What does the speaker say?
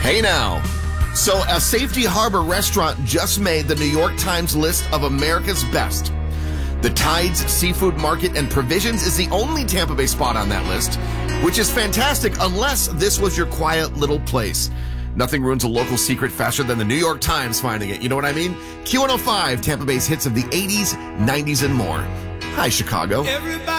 Hey now. So, a Safety Harbor restaurant just made the New York Times list of America's best. The Tides Seafood Market and Provisions is the only Tampa Bay spot on that list, which is fantastic unless this was your quiet little place. Nothing ruins a local secret faster than the New York Times finding it. You know what I mean? Q105, Tampa Bay's hits of the 80s, 90s, and more. Hi, Chicago. Everybody